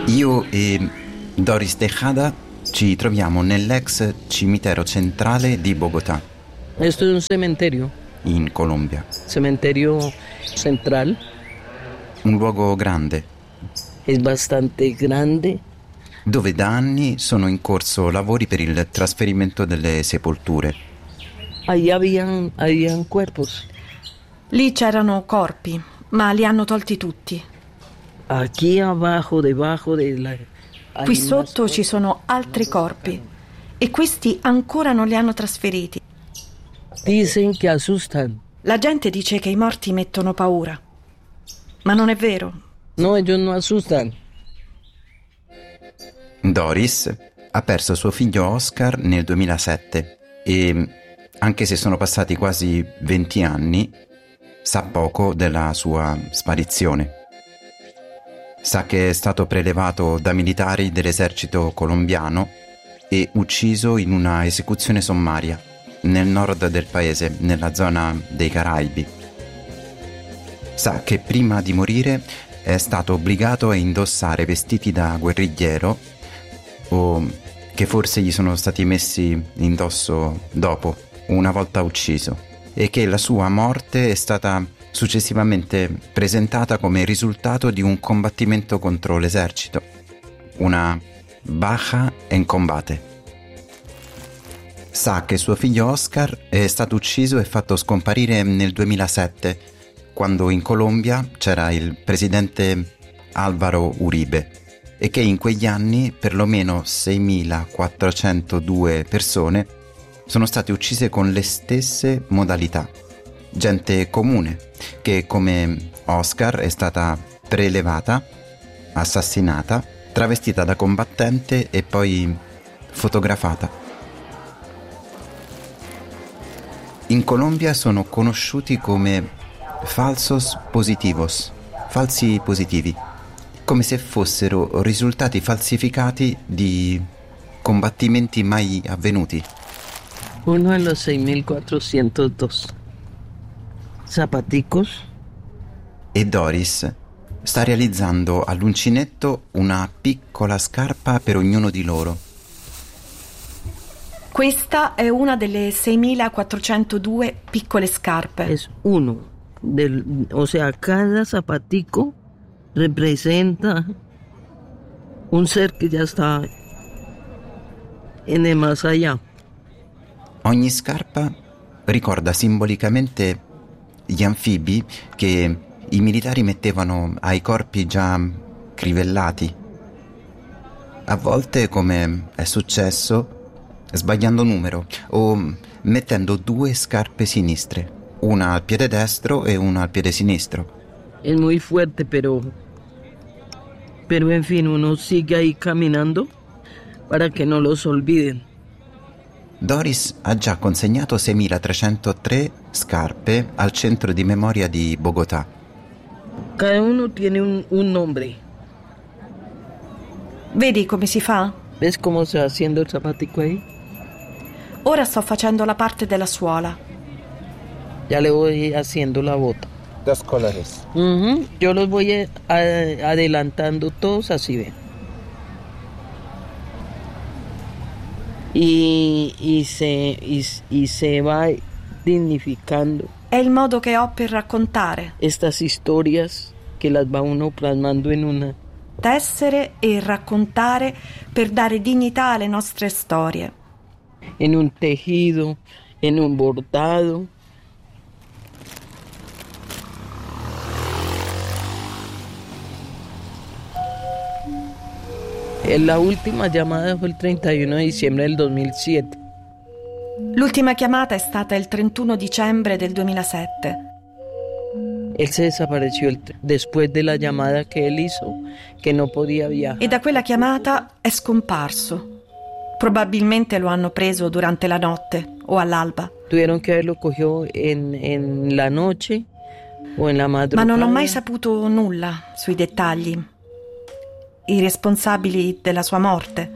Io e Doris Tejada ci troviamo nell'ex cimitero centrale di Bogotà, Esto es un cementerio, in Colombia. cementerio central, Un luogo grande, es bastante grande. dove da anni sono in corso lavori per il trasferimento delle sepolture. Ahí habían cuerpos. Lì c'erano corpi, ma li hanno tolti tutti. Aquí abajo, debajo de la... hay Qui más sotto ci sono altri corpi e questi ancora non li hanno trasferiti. Dicen que asustan. La gente dice che i morti mettono paura, ma non è vero. No, ellos no asustan. Doris ha perso suo figlio Oscar nel 2007 e, anche se sono passati quasi 20 anni, sa poco della sua sparizione. Sa che è stato prelevato da militari dell'esercito colombiano e ucciso in una esecuzione sommaria nel nord del paese, nella zona dei Caraibi. Sa che prima di morire è stato obbligato a indossare vestiti da guerrigliero, o che forse gli sono stati messi indosso dopo, una volta ucciso, e che la sua morte è stata successivamente presentata come risultato di un combattimento contro l'esercito, una baja en combate. Sa che suo figlio Oscar è stato ucciso e fatto scomparire nel 2007, quando in Colombia c'era il presidente Álvaro Uribe, e che in quegli anni perlomeno 6.402 persone sono state uccise con le stesse modalità. Gente comune che, come Oscar, è stata prelevata, assassinata, travestita da combattente e poi fotografata. In Colombia sono conosciuti come falsos positivos, falsi positivi, come se fossero risultati falsificati di combattimenti mai avvenuti. Uno de los 6.402 zapaticos. E Doris sta realizzando all'uncinetto una piccola scarpa per ognuno di loro. Questa è una delle 6.402 piccole scarpe. Es uno. O sea, cada zapatico representa un ser que ya está en el más allá. Ogni scarpa ricorda simbolicamente gli anfibi che i militari mettevano ai corpi già crivellati. A volte, come è successo, sbagliando numero o mettendo 2 scarpe sinistre, una al piede destro e una al piede sinistro. Es muy fuerte, pero en fin, uno sigue ahí caminando para que no los olviden. Doris ha già consegnato 6.303 scarpe al centro di memoria di Bogotà. Cada uno tiene un nombre. Vedi come si fa? ¿Ves cómo se va haciendo el zapatico ahí? Ora sto facendo la parte della suola. Ya le voy haciendo la bota. 2 colores. Yo los voy adelantando todos, así ven. Y se va dignificando È il modo che ho per raccontare, estas historias que las va uno plasmando en una. tessere e raccontare per dare dignità alle nostre storie. En un tejido, en un bordado. La última llamada fue el 31 de diciembre del 2007. L'ultima chiamata è stata il 31 dicembre del 2007. Él se desapareció después de la llamada que él hizo, que no podía viajar. E da quella chiamata è scomparso. Probabilmente lo hanno preso durante la notte o all'alba. Tuvieron que haberlo cogido en la noche o en la madrugada. Ma non ho mai saputo nulla sui dettagli. I responsabili della sua morte.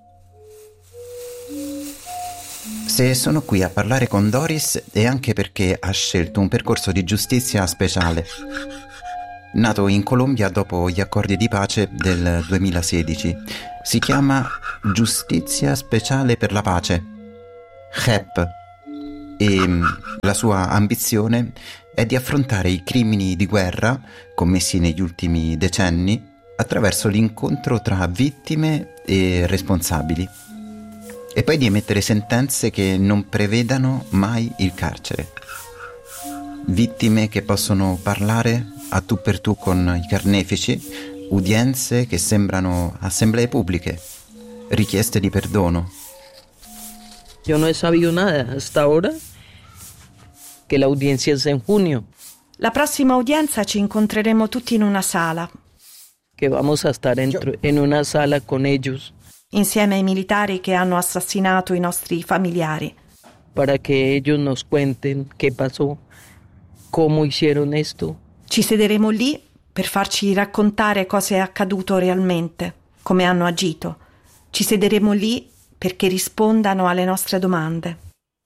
Se sono qui a parlare con Doris è anche perché ha scelto un percorso di giustizia speciale. nato in Colombia dopo gli accordi di pace del 2016. Si chiama Giustizia Speciale per la Pace, JEP, e la sua ambizione è di affrontare i crimini di guerra commessi negli ultimi decenni attraverso l'incontro tra vittime e responsabili, e poi di emettere sentenze che non prevedano mai il carcere. Vittime che possono parlare a tu per tu con i carnefici, udienze che sembrano assemblee pubbliche, richieste di perdono. Yo no he sabido nada hasta ahora, que la audiencia es en junio, La prossima udienza ci incontreremo tutti in una sala, que vamos a estar en una sala con ellos insieme ai militari che hanno assassinato i nostri familiari. para que ellos nos cuenten qué pasó, cómo hicieron esto. Ci sederemo lì per farci raccontare cosa è accaduto realmente, come hanno agito. Ci sederemo lì perché rispondano alle nostre domande.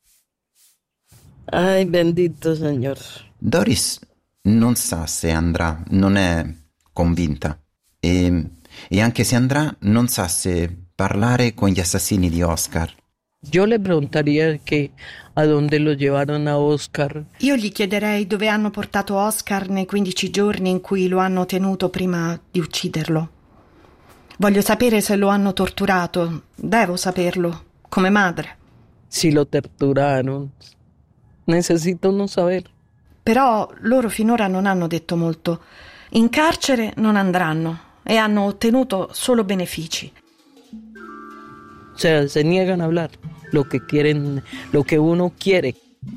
Ay, bendito Señor. Doris non sa se andrà, non è convinta, e anche se andrà non sa se parlare con gli assassini di Oscar. Yo le preguntaría que a dónde lo llevaron a Oscar. Io gli chiederei dove hanno portato Oscar nei 15 giorni in cui lo hanno tenuto prima di ucciderlo. Voglio sapere se lo hanno torturato. Devo saperlo, come madre. Si lo torturaron. Necesito no saber. Però loro finora non hanno detto molto. In carcere non andranno e hanno ottenuto solo benefici. O sea, se niegan a hablar lo que quieren, lo que uno quiere.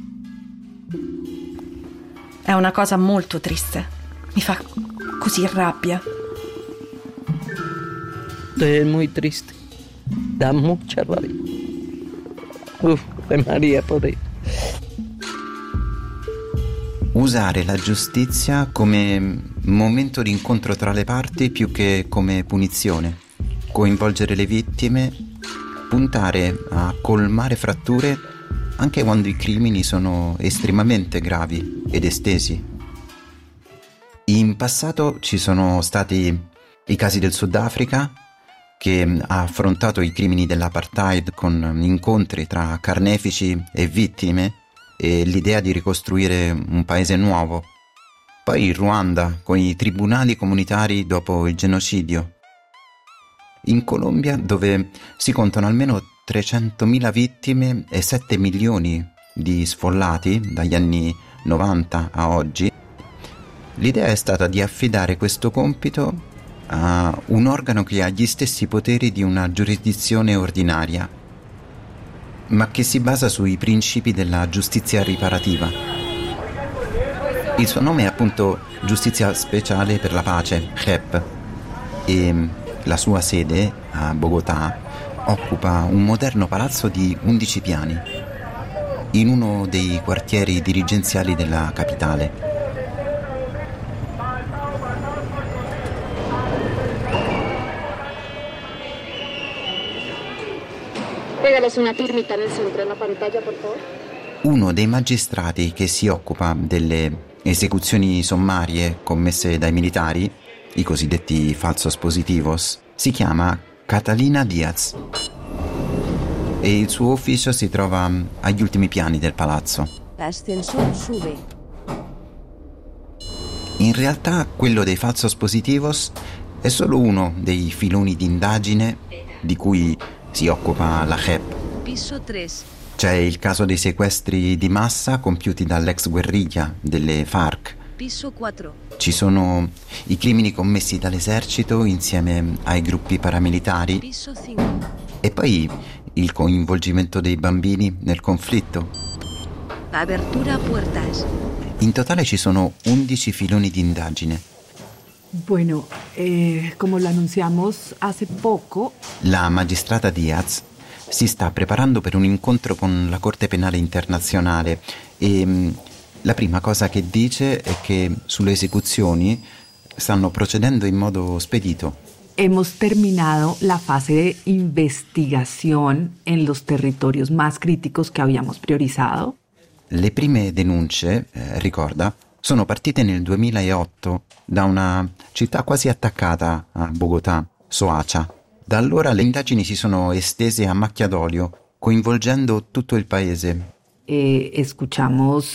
È una cosa molto triste. Mi fa così rabbia. Es muy triste. Da mucha rabia. Uf, María por ahí. Usare la giustizia come momento di incontro tra le parti più che come punizione, coinvolgere le vittime, puntare a colmare fratture anche quando i crimini sono estremamente gravi ed estesi. In passato ci sono stati i casi del Sudafrica, che ha affrontato i crimini dell'apartheid con incontri tra carnefici e vittime e l'idea di ricostruire un paese nuovo. Poi il Ruanda con i tribunali comunitari dopo il genocidio. In Colombia, dove si contano almeno 300.000 vittime e 7 milioni di sfollati dagli anni 90 a oggi, l'idea è stata di affidare questo compito a un organo che ha gli stessi poteri di una giurisdizione ordinaria, ma che si basa sui principi della giustizia riparativa. Il suo nome è appunto Giustizia Speciale per la Pace, JEP, e la sua sede, a Bogotà, occupa un moderno palazzo di 11 piani, in uno dei quartieri dirigenziali della capitale. Regales una firmita nel centro della pantalla, per favore. Uno dei magistrati che si occupa delle esecuzioni sommarie commesse dai militari, i cosiddetti falsos positivos, si chiama Catalina Diaz e il suo ufficio si trova agli ultimi piani del palazzo. L'ascensor sube. In realtà quello dei falsos positivos è solo uno dei filoni di indagine di cui si occupa la JEP. Piso 3. C'è il caso dei sequestri di massa compiuti dall'ex guerriglia delle FARC. Piso 4. Ci sono i crimini commessi dall'esercito insieme ai gruppi paramilitari. Piso 5. E poi il coinvolgimento dei bambini nel conflitto. Apertura puertas. In totale ci sono 11 filoni di indagine. Bueno, como lo anunciamos hace poco. La magistrata Diaz si sta preparando per un incontro con la Corte Penale Internazionale e la prima cosa che dice è che sulle esecuzioni stanno procedendo in modo spedito. Hemos terminado la fase de investigación en los territorios más críticos que habíamos priorizado. Le prime denunce, ricorda, Sono partite nel 2008 da una città quasi attaccata a Bogotà, Soacha. Da allora le indagini si sono estese a macchia d'olio, coinvolgendo tutto il paese. Escuchamos